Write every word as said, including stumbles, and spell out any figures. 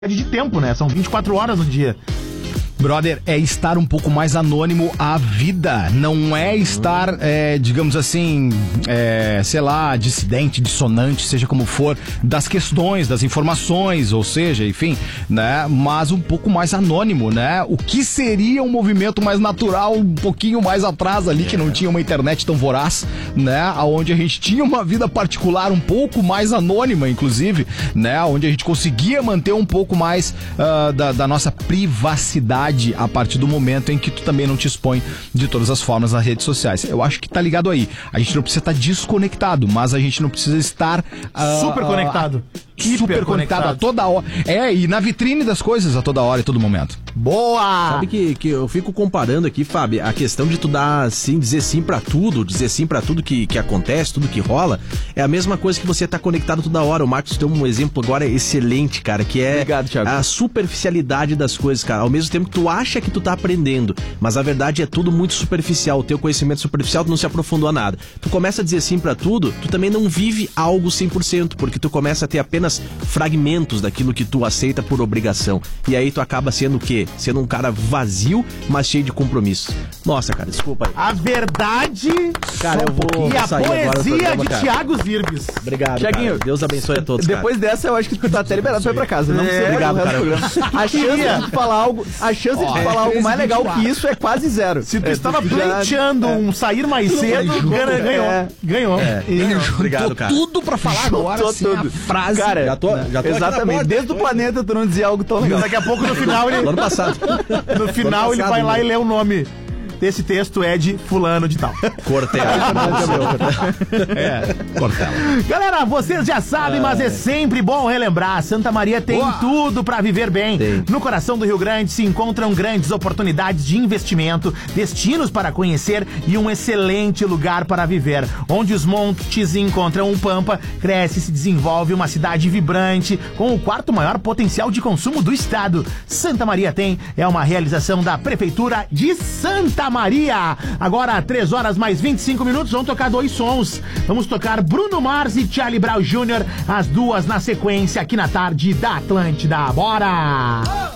de tempo, né? São vinte e quatro horas no dia. Brother, é estar um pouco mais anônimo à vida. Não é estar, é, digamos assim, é, sei lá, dissidente, dissonante, seja como for, das questões, das informações, ou seja, enfim, né? Mas um pouco mais anônimo, né? O que seria um movimento mais natural, um pouquinho mais atrás ali, que não tinha uma internet tão voraz, né? Onde a gente tinha uma vida particular um pouco mais anônima, inclusive, né? Onde a gente conseguia manter um pouco mais uh, da, da nossa privacidade a partir do momento em que tu também não te expõe de todas as formas nas redes sociais. Eu acho que tá ligado aí. A gente não precisa estar desconectado, mas a gente não precisa estar... Uh, super conectado. Uh, super conectado a toda hora. É, e na vitrine das coisas a toda hora e todo momento. Boa! Sabe que, que eu fico comparando aqui, Fábio, a questão de tu dar assim, dizer sim pra tudo, dizer sim pra tudo que, que acontece, tudo que rola, é a mesma coisa que você tá conectado toda hora. O Marcos deu um exemplo agora excelente, cara, que é Obrigado, Thiago. A superficialidade das coisas, cara. Ao mesmo tempo que tu acha que tu tá aprendendo, mas a verdade é tudo muito superficial. O teu conhecimento superficial, tu não se aprofundou a nada. Tu começa a dizer sim pra tudo, tu também não vive algo cem por cento, porque tu começa a ter apenas fragmentos daquilo que tu aceita por obrigação. E aí tu acaba sendo o quê? Sendo um cara vazio, mas cheio de compromisso. Nossa, cara, desculpa aí. A verdade, cara, eu vou e a sair agora do poesia programa, de cara. Thiago Zirbis. Obrigado, Tiaguinho, cara. Deus abençoe a todos, Depois cara. dessa, eu acho que tu tá até liberado pra ir pra casa. Não É, precisa ligar obrigado, pro resto do programa. A chance de tu falar algo, a chance de tu falar algo mais legal que isso é quase zero. Se tu É, estava já- pleiteando um sair mais cedo, ganha- ganhou. É. Ganhou. É. Obrigado, cara. Tudo pra falar agora, Juntou assim, tudo. a frase. Cara, Já tô, já tô aqui na exatamente. porta. Desde o planeta tu não dizia algo tão legal. Daqui a pouco no final ele, Do ano passado. no final ele passado, vai lá né? e lê o nome. Esse texto é de fulano de tal. Cortella. É, Cortella. Galera, vocês já sabem, mas é sempre bom relembrar. Santa Maria tem Boa. tudo pra viver bem. Tem. No coração do Rio Grande se encontram grandes oportunidades de investimento, destinos para conhecer e um excelente lugar para viver. Onde os montes encontram o Pampa, cresce e se desenvolve uma cidade vibrante com o quarto maior potencial de consumo do estado. Santa Maria tem é uma realização da Prefeitura de Santa Maria. Agora, três horas mais vinte e cinco minutos, vamos tocar dois sons. Vamos tocar Bruno Mars e Charlie Brown Júnior, as duas na sequência aqui na tarde da Atlântida. Bora!